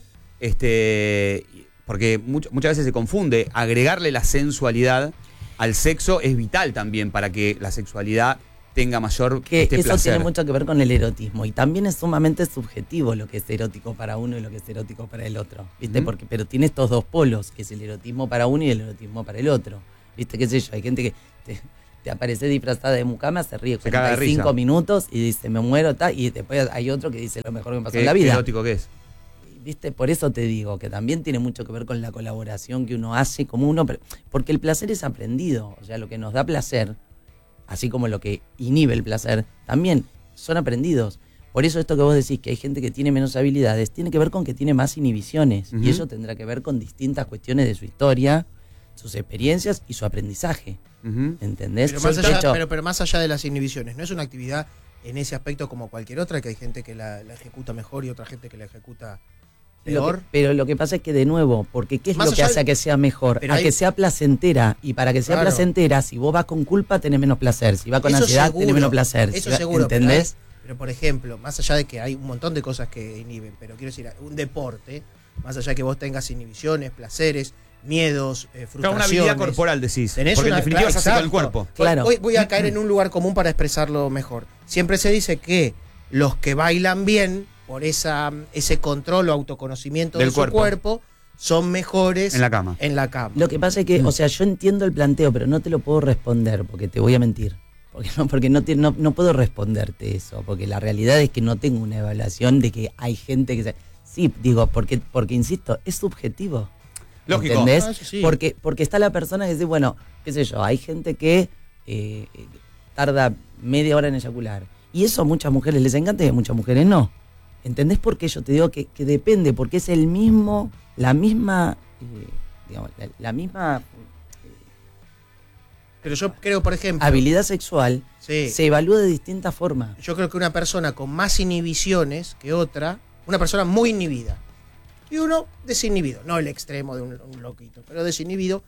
este, porque much- muchas veces se confunde. Agregarle la sensualidad al sexo es vital también para que la sexualidad tenga mayor Que este eso placer. tiene mucho que ver con el erotismo. Y también es sumamente subjetivo lo que es erótico para uno y lo que es erótico para el otro. ¿Viste? Ujú. Porque, pero tiene estos dos polos, que es el erotismo para uno y el erotismo para el otro. ¿Viste? ¿Qué sé yo? Hay gente que te, te aparece disfrazada de mucama, se ríe Se caga de cuarenta y cinco risa. minutos y dice, me muero, ta, y después hay otro que dice, lo mejor que me pasó ¿Qué, en la qué vida. erótico que es? ¿Viste? Por eso te digo que también tiene mucho que ver con la colaboración que uno hace como uno, pero- porque el placer es aprendido, o sea, lo que nos da placer, así como lo que inhibe el placer, también son aprendidos. Por eso esto que vos decís, que hay gente que tiene menos habilidades, tiene que ver con que tiene más inhibiciones, Ujú. y eso tendrá que ver con distintas cuestiones de su historia, sus experiencias y su aprendizaje, Ujú. ¿entendés? Pero más, De allá, hecho, pero, pero más allá de las inhibiciones, no es una actividad en ese aspecto como cualquier otra, que hay gente que la, la ejecuta mejor y otra gente que la ejecuta Lo peor. que- pero lo que pasa es que de nuevo, porque ¿qué es Más lo que allá hace a de- que sea mejor? pero A hay- que sea placentera. Y para que sea Claro. placentera, si vos vas con culpa, tenés menos placer. Si vas con Eso ansiedad, seguro, tenés menos placer. Eso Si va- seguro. pero ¿Entendés? hay- Pero, por ejemplo, más allá de que hay un montón de cosas que inhiben, pero quiero decir, un deporte, más allá de que vos tengas inhibiciones, placeres, miedos, eh, Claro, frustraciones. una habilidad corporal, decís. Tenés Porque una- en definitiva claro, se hace con el exacto. cuerpo. Claro. Voy, voy a caer en un lugar común para expresarlo mejor. Siempre se dice que los que bailan bien, por esa, ese control o autoconocimiento Del de su cuerpo. cuerpo, son mejores En la cama. en la cama. Lo que pasa es que, o sea, yo entiendo el planteo, pero no te lo puedo responder porque te voy a mentir. Porque no, porque no, te- no, no puedo responderte eso. Porque la realidad es que no tengo una evaluación de que hay gente que se. Sí, digo, porque, porque insisto, es subjetivo. Lógico. ¿Entendés? Ah, eso sí. Porque, porque está la persona que dice, bueno, qué sé yo, hay gente que eh, eh, tarda media hora en eyacular. Y eso a muchas mujeres les encanta y a muchas mujeres no. ¿Entendés por qué yo te digo que, que depende? Porque es el mismo, la misma, eh, digamos, la, la misma Pero yo creo, por ejemplo, habilidad sexual sí, se evalúa de distintas formas. yo creo que una persona con más inhibiciones que otra, una persona muy inhibida, y uno desinhibido, no el extremo de un, un loquito, pero desinhibido,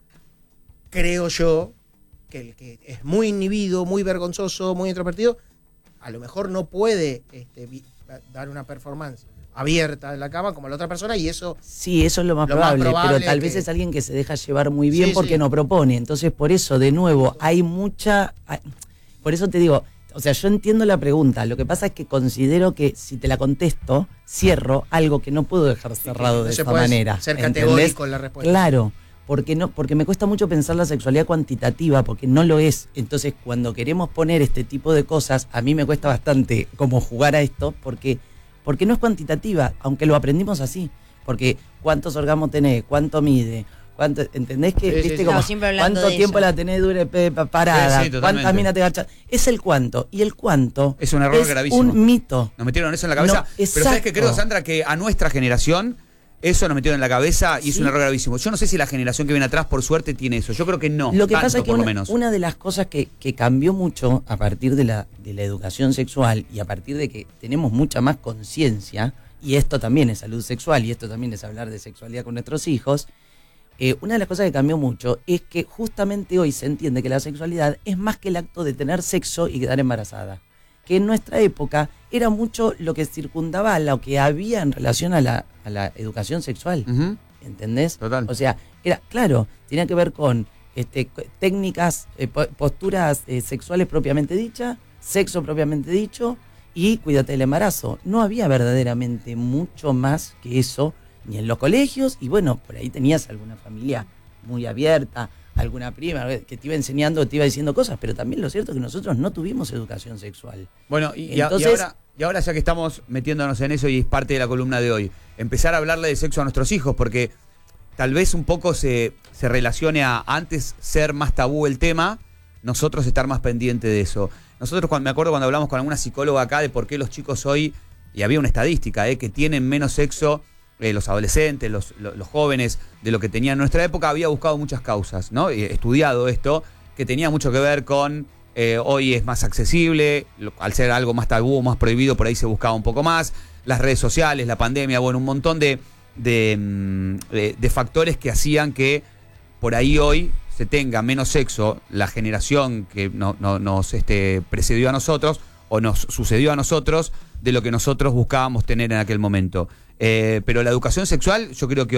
creo yo que el que es muy inhibido, muy vergonzoso, muy introvertido, a lo mejor no puede este, vi- dar una performance abierta en la cama como la otra persona, y eso Sí, eso es lo más, Lo más probable, probable pero tal que- vez es alguien que se deja llevar muy bien Sí, porque sí. no propone. Entonces, por eso, de nuevo, hay mucha... hay- por eso te digo, o sea, yo entiendo la pregunta. Lo que pasa es que considero que si te la contesto, cierro algo que no puedo dejar cerrado no de se esa puede manera. ser ¿entendés? categórico en la respuesta. Claro, porque no, porque me cuesta mucho pensar la sexualidad cuantitativa, porque no lo es. Entonces, cuando queremos poner este tipo de cosas, a mí me cuesta bastante como jugar a esto, porque, porque no es cuantitativa, aunque lo aprendimos así. Porque cuántos orgasmos tenés, cuánto mide, cuánto, ¿entendés que Sí, sí, viste sí. como Estamos siempre hablando cuánto de tiempo eso. la tenés dure pe- pa- parada, Sí, sí, totalmente. cuántas minas te garchas? Es el cuánto, y el cuánto Es un error gravísimo. un mito. Nos metieron eso en la cabeza. No, pero ¿sabes qué exacto. creo, Sandra? Que a nuestra generación eso nos metieron en la cabeza y es Sí. un error gravísimo. Yo no sé si la generación que viene atrás, por suerte, tiene eso. Yo creo que no. Lo que tanto, pasa es que por lo una, menos. una de las cosas que, que cambió mucho a partir de la, de la educación sexual y a partir de que tenemos mucha más conciencia, y esto también es salud sexual y esto también es hablar de sexualidad con nuestros hijos, eh, una de las cosas que cambió mucho es que justamente hoy se entiende que la sexualidad es más que el acto de tener sexo y quedar embarazada. Que en nuestra época era mucho lo que circundaba a lo que había en relación a la, a la educación sexual. Ujú. ¿Entendés? Total. O sea, era, claro, tenía que ver con este, co- técnicas, eh, po- posturas eh, sexuales propiamente dichas, sexo propiamente dicho y cuídate del embarazo. No había verdaderamente mucho más que eso, ni en los colegios, y bueno, por ahí tenías alguna familia muy abierta, alguna prima que te iba enseñando, te iba diciendo cosas, pero también lo cierto es que nosotros no tuvimos educación sexual. Bueno, y, y a- y Entonces- ahora, y ahora ya que estamos metiéndonos en eso y es parte de la columna de hoy, empezar a hablarle de sexo a nuestros hijos, porque tal vez un poco se, se relacione a antes ser más tabú el tema, nosotros estar más pendiente de eso. Nosotros, cuando, me acuerdo cuando hablamos con alguna psicóloga acá de por qué los chicos hoy, y había una estadística, eh, que tienen menos sexo, eh, los adolescentes, los, los, los jóvenes, de lo que tenían en nuestra época, había buscado muchas causas, ¿no? Y estudiado esto, que tenía mucho que ver con eh, hoy es más accesible, lo- al ser algo más tabú, más prohibido, por ahí se buscaba un poco más, las redes sociales, la pandemia, bueno, un montón de, de, mm, de- de factores que hacían que por ahí hoy se tenga menos sexo la generación que no, no- nos este, precedió a nosotros o nos sucedió a nosotros de lo que nosotros buscábamos tener en aquel momento. Eh, pero la educación sexual yo creo que hoy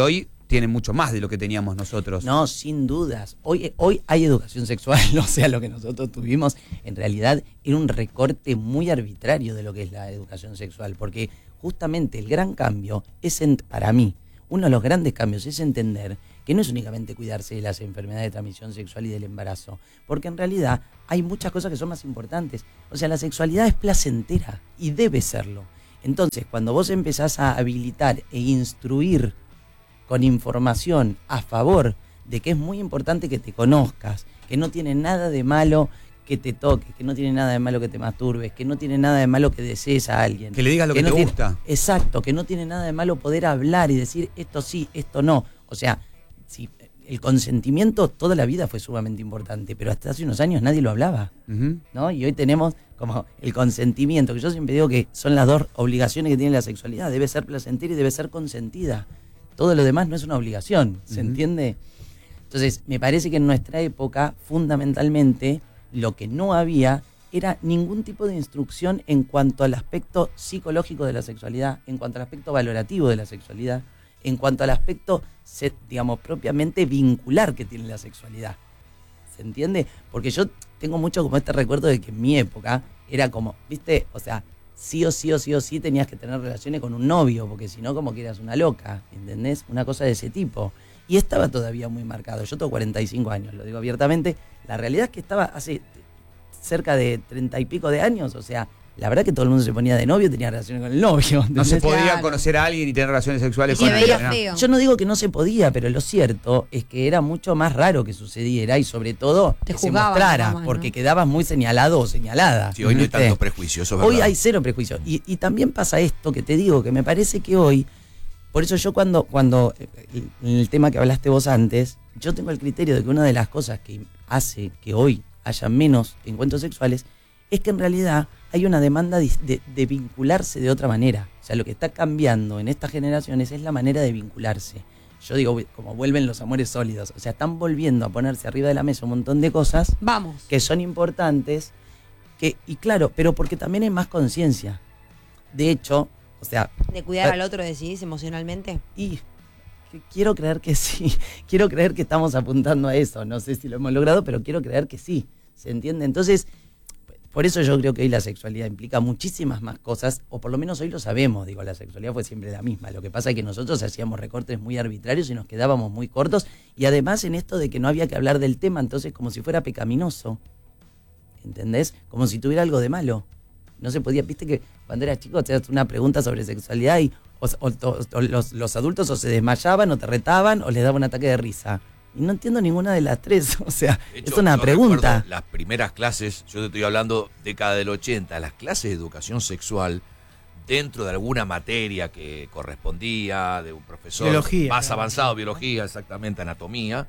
tienen mucho más de lo que teníamos nosotros. No, sin dudas. Hoy, hoy hay educación sexual, o sea, lo que nosotros tuvimos en realidad era un recorte muy arbitrario de lo que es la educación sexual, porque justamente el gran cambio es, en, para mí, uno de los grandes cambios es entender que no es únicamente cuidarse de las enfermedades de transmisión sexual y del embarazo, porque en realidad hay muchas cosas que son más importantes. O sea, la sexualidad es placentera y debe serlo. Entonces, cuando vos empezás a habilitar e instruir con información a favor de que es muy importante que te conozcas, que no tiene nada de malo que te toques, que no tiene nada de malo que te masturbes, que no tiene nada de malo que desees a alguien. Que le digas lo que, que no te tiene, gusta. Exacto, que no tiene nada de malo poder hablar y decir esto sí, esto no. O sea, si el consentimiento toda la vida fue sumamente importante, pero hasta hace unos años nadie lo hablaba, uh-huh. ¿no? Y hoy tenemos como el consentimiento, que yo siempre digo que son las dos obligaciones que tiene la sexualidad. Debe ser placentera y debe ser consentida. Todo lo demás no es una obligación, ¿se uh-huh. entiende? Entonces, me parece que en nuestra época, fundamentalmente, lo que no había era ningún tipo de instrucción en cuanto al aspecto psicológico de la sexualidad, en cuanto al aspecto valorativo de la sexualidad, en cuanto al aspecto, digamos, propiamente vincular que tiene la sexualidad. ¿Se entiende? Porque yo tengo mucho como este recuerdo de que en mi época era como, ¿viste? O sea, sí o sí o sí o sí tenías que tener relaciones con un novio, porque si no, como que eras una loca, ¿entendés? Una cosa de ese tipo. Y estaba todavía muy marcado. Yo tengo cuarenta y cinco años, lo digo abiertamente. La realidad es que estaba hace cerca de treinta y pico de años, o sea, la verdad que todo el mundo se ponía de novio, tenía relaciones con el novio. No se podía claro. conocer a alguien y tener relaciones sexuales y con alguien. feo. Yo no digo que no se podía, pero lo cierto es que era mucho más raro que sucediera y sobre todo Te que se juzgaban mostrara, más, ¿no? porque quedabas muy señalado o señalada. Sí, hoy no hay ¿viste? tantos prejuicios, ¿verdad? Hoy hay cero prejuicios. Y, y también pasa esto que te digo, que me parece que hoy, por eso yo cuando, cuando en el tema que hablaste vos antes, yo tengo el criterio de que una de las cosas que hace que hoy haya menos encuentros sexuales es que en realidad hay una demanda de, de, de vincularse de otra manera. O sea, lo que está cambiando en estas generaciones es la manera de vincularse. Yo digo, como vuelven los amores sólidos. O sea, están volviendo a ponerse arriba de la mesa un montón de cosas Vamos. que son importantes. Que, y claro, pero porque también hay más conciencia. De hecho, o sea... ¿De cuidar eh, al otro decís emocionalmente? Y que quiero creer que sí. Quiero creer que estamos apuntando a eso. No sé si lo hemos logrado, pero quiero creer que sí. ¿Se entiende? Entonces... Por eso yo creo que hoy la sexualidad implica muchísimas más cosas, o por lo menos hoy lo sabemos, digo, la sexualidad fue siempre la misma. Lo que pasa es que nosotros hacíamos recortes muy arbitrarios y nos quedábamos muy cortos, y además en esto de que no había que hablar del tema, entonces como si fuera pecaminoso, ¿entendés? Como si tuviera algo de malo. No se podía, viste que cuando eras chico te hacías una pregunta sobre sexualidad y o, o, o, o los, los adultos o se desmayaban o te retaban o les daban un ataque de risa. Y no entiendo ninguna de las tres, o sea, De hecho, es una yo pregunta. recuerdo las primeras clases, yo te estoy hablando década del ochenta, las clases de educación sexual, dentro de alguna materia que correspondía, de un profesor Biología, más claro. avanzado, biología, exactamente, anatomía,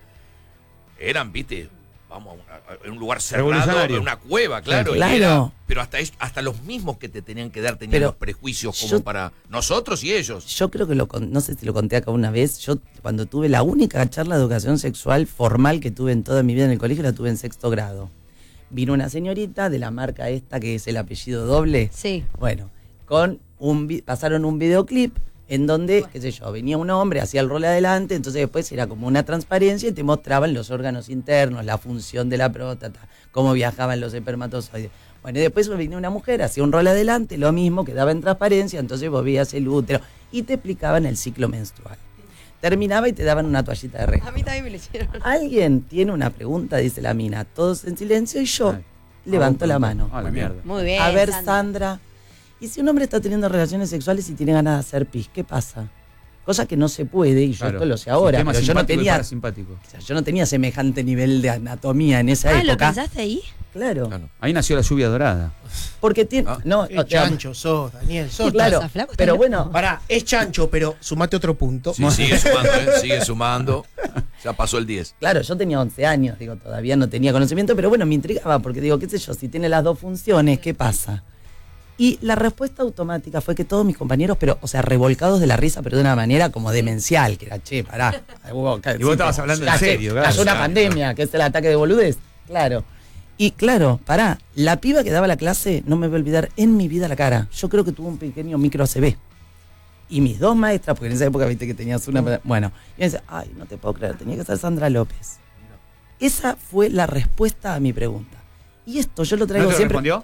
eran, viste, vamos, a, una- a un lugar cerrado, Revolucionario. en una cueva, claro. y Claro. era- pero hasta, es- hasta los mismos que te tenían que dar tenían Pero los prejuicios como yo- para nosotros y ellos. Yo creo que lo con- no sé si lo conté acá una vez, yo cuando tuve la única charla de educación sexual formal que tuve en toda mi vida en el colegio, la tuve en sexto grado. Vino una señorita de la marca esta que es el apellido doble. Sí. Bueno, con un vi- pasaron un videoclip en donde, qué sé yo, venía un hombre, hacía el rol adelante, entonces después era como una transparencia y te mostraban los órganos internos, la función de la próstata, cómo viajaban los espermatozoides. Bueno, y después venía una mujer, hacía un rol adelante, lo mismo, quedaba en transparencia, entonces vos veías el útero y te explicaban el ciclo menstrual. Terminaba y te daban una toallita de A rescate. mí también me lo hicieron. Alguien tiene una pregunta, dice la mina, todos en silencio y yo Ay. levanto Ah, la vos mano. preguntás. Ah, la mierda. Muy bien. A ver, Sandra. Sandra. Y si un hombre está teniendo relaciones sexuales y tiene ganas de hacer pis, ¿qué pasa? Cosa que no se puede, y yo Claro. esto lo sé ahora, Sistema pero yo no simpático y tenía, parasimpático. o sea, yo no tenía semejante nivel de anatomía en esa Ah, ¿lo época. pensaste ahí? Claro. Claro. Ahí nació la lluvia dorada. Porque tiene. Ah. No, Qué o sea, chancho sos, Daniel. sí, Sos claro. pasa, flaco? Pero ¿Estás bueno, Pará, es chancho, pero sumate otro punto. Sí, sigue sumando, ¿eh? Sigue sumando. Ya pasó el diez. claro, yo tenía once años, digo, todavía no tenía conocimiento, pero bueno, me intrigaba, porque digo, qué sé yo, si tiene las dos funciones, ¿qué pasa? Y la respuesta automática fue que todos mis compañeros, pero, o sea, revolcados de la risa, pero de una manera como demencial, que era, che, pará. Y vos estabas hablando en Ah, che, serio, claro. cayó una Claro. pandemia, que es el ataque de boludez. Claro. Y claro, pará, la piba que daba la clase, no me voy a olvidar en mi vida la cara. Yo creo que tuvo un pequeño micro A C V. Y mis dos maestras, porque en esa época viste que tenías una... Bueno, y me dice, ay, no te puedo creer, tenía que ser Sandra López. Esa fue la respuesta a mi pregunta. Y esto yo lo traigo ¿No te lo siempre... respondió?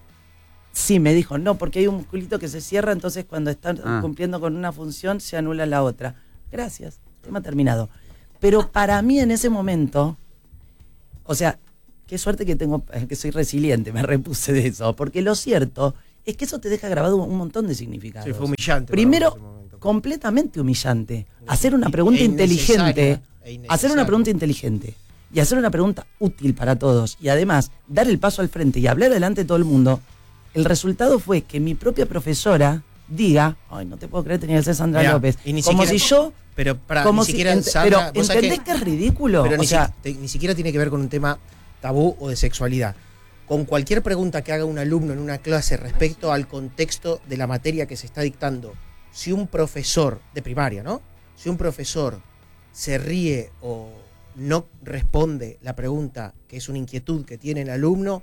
Sí, me dijo, no, porque hay un musculito que se cierra, entonces cuando están Ah. cumpliendo con una función se anula la otra. Gracias, tema terminado. Pero para mí en ese momento, o sea, qué suerte que tengo, que soy resiliente, me repuse de eso, porque lo cierto es que eso te deja grabado un montón de significados. Sí, fue humillante. Primero, para vos ese momento. completamente humillante. Hacer una pregunta E inteligente, innecesaria, e hacer innecesaria. una pregunta inteligente y hacer una pregunta útil para todos y además dar el paso al frente y hablar delante de todo el mundo, el resultado fue que mi propia profesora diga, ay, no te puedo creer, tenía que ser Sandra Mirá, López. y ni Como siquiera- si yo... Pero para, como ni si, siquiera ent- Sandra, pero vos sabés ¿entendés que, es ridículo? Pero O ni, sea, si- te- ni siquiera tiene que ver con un tema tabú o de sexualidad. Con cualquier pregunta que haga un alumno en una clase respecto al contexto de la materia que se está dictando, si un profesor de primaria, ¿no? Si un profesor se ríe o no responde la pregunta, que es una inquietud que tiene el alumno,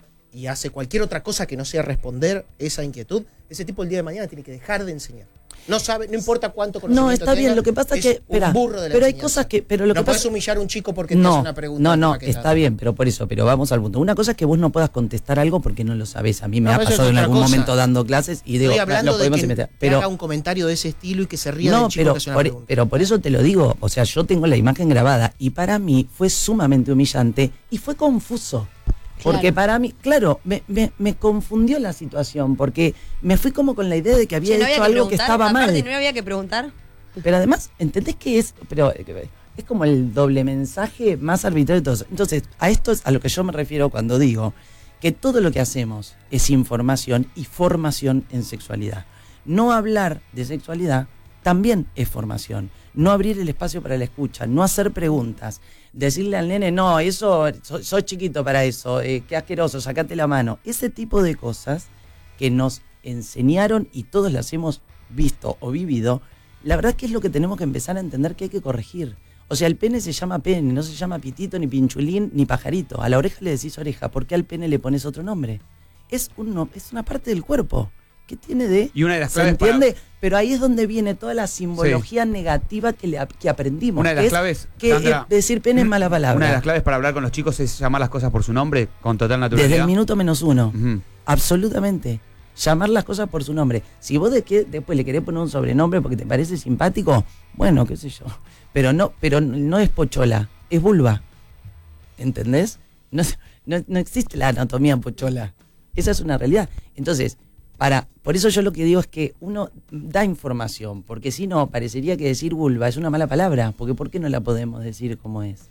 y hace cualquier otra cosa que no sea responder esa inquietud, ese tipo el día de mañana tiene que dejar de enseñar. No sabe, no importa cuánto conocimiento no, está bien, tenga, lo que pasa es que, un espera, burro de la pero hay enseñanza. cosas que, pero lo no que puedes pasa, humillar a un chico porque te no, hace una pregunta. no, no, empaquetada. está bien, pero por eso, pero vamos al punto. Una cosa es que vos no puedas contestar algo porque no lo sabés. A mí me No, ha eso es pasado en otra algún cosa. momento dando clases y digo, Estoy hablando lo de podemos que, inventar. que Pero, haga un comentario de ese estilo y que se ría no, del chico pero que hace una por, pregunta. pero por eso te lo digo. O sea, yo tengo la imagen grabada y para mí fue sumamente humillante y fue confuso. Porque Claro. para mí, claro, me, me, me confundió la situación porque me fui como con la idea de que había Che, no había hecho que algo que preguntar, estaba mal. aparte, no había que preguntar. Pero además, ¿entendés que es? Pero eh, es como el doble mensaje más arbitrario de todos. Entonces, a esto es a lo que yo me refiero cuando digo que todo lo que hacemos es información y formación en sexualidad. No hablar de sexualidad también es formación. No abrir el espacio para la escucha, no hacer preguntas, decirle al nene, no, eso, sos, sos chiquito para eso, eh, qué asqueroso, sacate la mano. Ese tipo de cosas que nos enseñaron y todos las hemos visto o vivido, la verdad que es lo que tenemos que empezar a entender que hay que corregir. O sea, el pene se llama pene, no se llama pitito, ni pinchulín, ni pajarito. A la oreja le decís oreja, ¿por qué al pene le pones otro nombre? Es, uno, es una parte del cuerpo. ¿Qué tiene de...? Y una de las ¿Se claves para- entiende? Pero ahí es donde viene toda la simbología negativa que, le, que aprendimos. Una de las que es claves, que Sandra, eh, decir pene es mala palabra. Una de las claves para hablar con los chicos es llamar las cosas por su nombre con total naturalidad. Desde el minuto menos uno. Ujú. Absolutamente. Llamar las cosas por su nombre. Si vos de que después le querés poner un sobrenombre porque te parece simpático, bueno, qué sé yo. Pero no, pero no es pochola, es vulva. ¿Entendés? No, no, no existe la anatomía pochola. Esa es una realidad. Entonces, para, por eso yo lo que digo es que uno da información, porque si no, parecería que decir vulva es una mala palabra, porque ¿por qué no la podemos decir como es?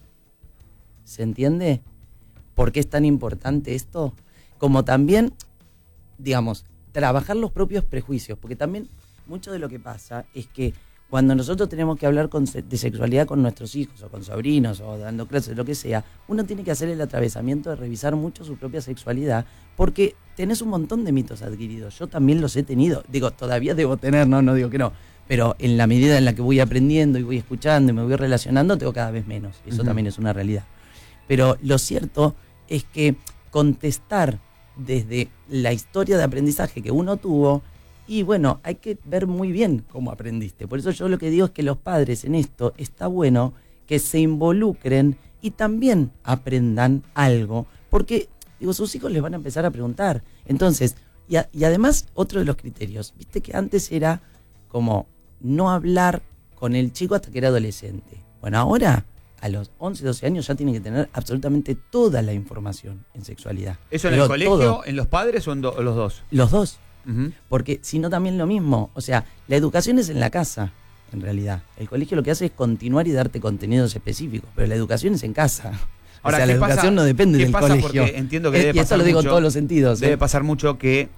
¿Se entiende? ¿Por qué es tan importante esto? Como también, digamos, trabajar los propios prejuicios, porque también mucho de lo que pasa es que cuando nosotros tenemos que hablar con, de sexualidad con nuestros hijos o con sobrinos o dando clases, lo que sea, uno tiene que hacer el atravesamiento de revisar mucho su propia sexualidad, porque tenés un montón de mitos adquiridos. Yo también los he tenido, digo, todavía debo tener, no, no digo que no, pero en la medida en la que voy aprendiendo y voy escuchando y me voy relacionando, tengo cada vez menos. Eso Uh-huh. también es una realidad. Pero lo cierto es que contestar desde la historia de aprendizaje que uno tuvo, y bueno, hay que ver muy bien cómo aprendiste. Por eso yo lo que digo es que los padres en esto está bueno que se involucren y también aprendan algo, porque digo, sus hijos les van a empezar a preguntar. Entonces, y, a- y además otro de los criterios, viste que antes era como no hablar con el chico hasta que era adolescente. Bueno, ahora a los once, doce años ya tienen que tener absolutamente toda la información en sexualidad. ¿Eso en Pero el colegio, todo. en los padres o en do- los dos? Los dos. Ujú. Porque si no también lo mismo, o sea, la educación es en la casa, en realidad. El colegio lo que hace es continuar y darte contenidos específicos, pero la educación es en casa. Ahora, o sea, la ¿qué pasa- educación no depende qué del pasa? colegio. Porque entiendo que Eh, debe y esto pasar lo digo mucho- en todos los sentidos. Debe ¿eh? pasar mucho que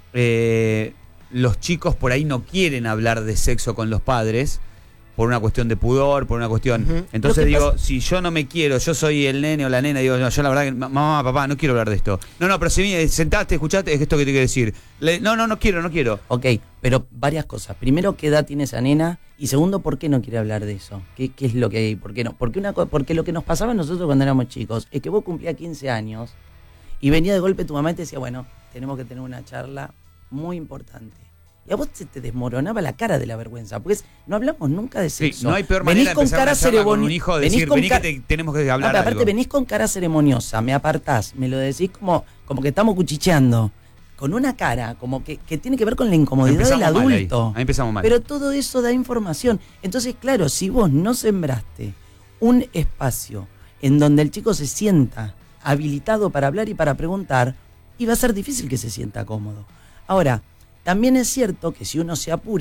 eh, los chicos por ahí no quieren hablar de sexo con los padres por una cuestión de pudor, por una cuestión... Ujú. Entonces Lo que digo, pasa- si yo no me quiero, yo soy el nene o la nena, digo, no, yo la verdad que, mamá, papá, no quiero hablar de esto. No, no, pero si me sentaste, escuchaste, es esto que te quiero decir. Le- no, no, no quiero, no quiero. Ok, pero varias cosas. Primero, ¿qué edad tiene esa nena? Y segundo, ¿por qué no quiere hablar de eso? ¿Qué, qué es lo que hay? ¿Por qué no? Porque, una, co- porque lo que nos pasaba a nosotros cuando éramos chicos es que vos cumplías quince años y venía de golpe tu mamá y te decía, bueno, tenemos que tener una charla muy importante. Y a vos se te desmoronaba la cara de la vergüenza, porque es- no hablamos nunca de Sí, sexo. no hay peor Venís manera de con empezar cara una charla con un ceremoni- hijo de venís decir, con vení que ca- te- tenemos que No, hablar pero de aparte algo. venís con cara ceremoniosa, me apartás, me lo decís como, como que estamos cuchicheando, con una cara como que, que tiene que ver con la incomodidad del Empezamos mal ahí. adulto. Ahí empezamos mal. Pero todo eso da información. Entonces, claro, si vos no sembraste un espacio en donde el chico se sienta habilitado para hablar y para preguntar, y va a ser difícil que se sienta cómodo. Ahora, también es cierto que si uno se apura